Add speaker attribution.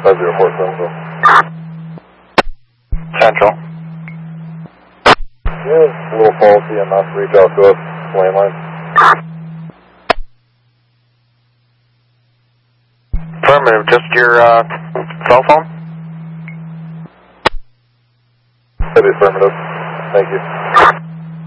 Speaker 1: 504 Central.
Speaker 2: Central.
Speaker 1: Yeah, a little faulty and not reach out to us, landline.
Speaker 2: Affirmative, just your cell phone?
Speaker 1: That is affirmative. Thank you.